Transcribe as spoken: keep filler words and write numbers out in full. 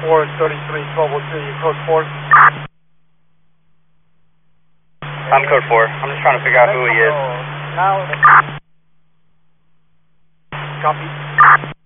four, thirty-three, twelve oh two, you code four? I'm code four. I'm just trying to figure out who he is. Now, copy.